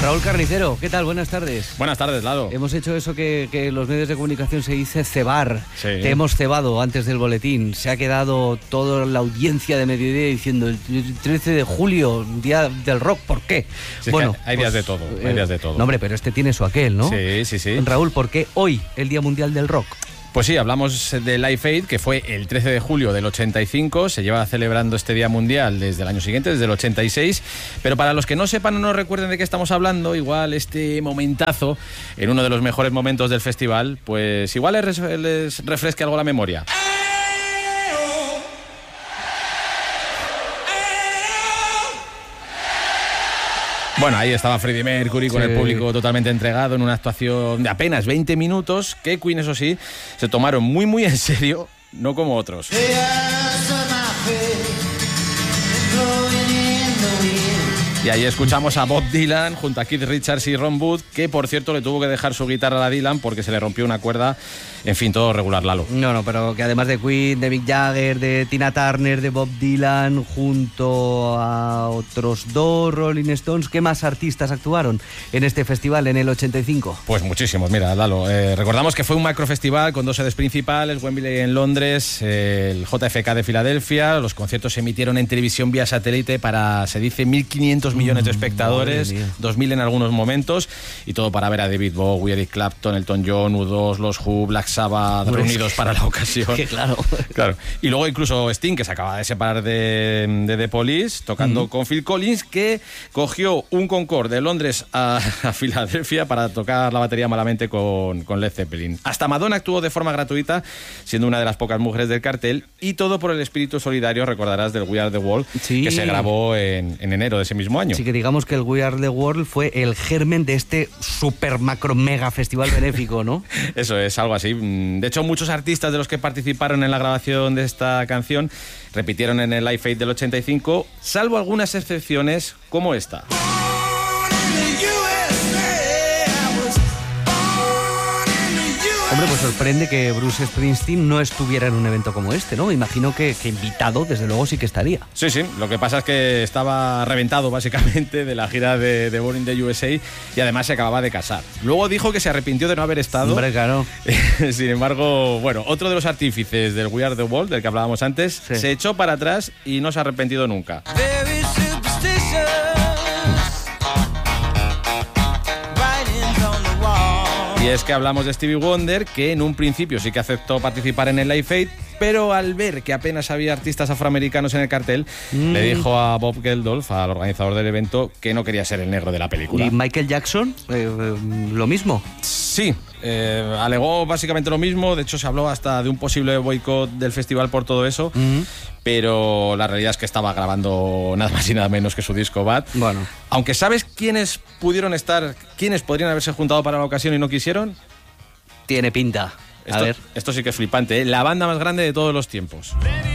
Raúl Carnicero, ¿qué tal? Buenas tardes. Buenas tardes, Lado. Hemos hecho eso que los medios de comunicación se dice cebar. Sí. Te hemos cebado antes del boletín. Se ha quedado toda la audiencia de mediodía diciendo el 13 de julio, día del rock, ¿por qué? Sí, bueno, hay días de todo, hay días de todo. No, hombre, pero este tiene su aquel, ¿no? Sí. Raúl, ¿por qué hoy, el Día Mundial del Rock? Pues sí, hablamos de Live Aid, que fue el 13 de julio del 85, se lleva celebrando este Día Mundial desde el año siguiente, desde el 86, pero para los que no sepan o no recuerden de qué estamos hablando, igual este momentazo, en uno de los mejores momentos del festival, pues igual les refresque algo la memoria. Bueno, ahí estaba Freddie Mercury con el público totalmente entregado en una actuación de apenas 20 minutos, que Queen, eso sí, se tomaron muy en serio, no como otros. Y ahí escuchamos a Bob Dylan junto a Keith Richards y Ron Wood, que por cierto le tuvo que dejar su guitarra a Dylan porque se le rompió una cuerda. En fin, todo regular, Lalo. No, pero que además de Queen, de Mick Jagger, de Tina Turner, de Bob Dylan, junto a otros dos Rolling Stones, ¿qué más artistas actuaron en este festival en el 85? Pues muchísimos, mira, Lalo. Recordamos que fue un macrofestival con dos sedes principales, Wembley en Londres, el JFK de Filadelfia. Los conciertos se emitieron en televisión vía satélite para, se dice, 1.500 millones de espectadores, 2.000 en algunos momentos, y todo para ver a David Bowie, Eric Clapton, Elton John, U2, los Who, Black Sabbath, reunidos para la ocasión. Que claro. Y luego incluso Sting, que se acaba de separar de The Police, tocando con Phil Collins, que cogió un Concorde de Londres a Filadelfia para tocar la batería malamente con Led Zeppelin. Hasta Madonna actuó de forma gratuita, siendo una de las pocas mujeres del cartel, y todo por el espíritu solidario, recordarás, del We Are The World, que se grabó en enero de ese mismo año. Sí, que digamos que el We Are The World fue el germen de este super macro mega festival benéfico, ¿no? Eso es, algo así. De hecho, muchos artistas de los que participaron en la grabación de esta canción repitieron en el Live Aid del 85, salvo algunas excepciones como esta. Hombre, pues sorprende que Bruce Springsteen no estuviera en un evento como este, ¿no? Imagino que invitado, desde luego, sí que estaría. Sí, lo que pasa es que estaba reventado, básicamente, de la gira de Born in the USA, y además se acababa de casar. Luego dijo que se arrepintió de no haber estado. Hombre, claro. Sin embargo, bueno, otro de los artífices del We Are The World, del que hablábamos antes, se echó para atrás y no se ha arrepentido nunca. Y es que hablamos de Stevie Wonder, que en un principio sí que aceptó participar en el Live Aid, pero al ver que apenas había artistas afroamericanos en el cartel, le dijo a Bob Geldof, al organizador del evento, que no quería ser el negro de la película. ¿Y Michael Jackson? ¿Lo mismo? Sí, alegó básicamente lo mismo. De hecho, se habló hasta de un posible boicot del festival por todo eso. Pero la realidad es que estaba grabando nada más y nada menos que su disco Bad. Bueno. Aunque ¿sabes quiénes podrían haberse juntado para la ocasión y no quisieron? Tiene pinta. A ver. Esto sí que es flipante, ¿eh? La banda más grande de todos los tiempos.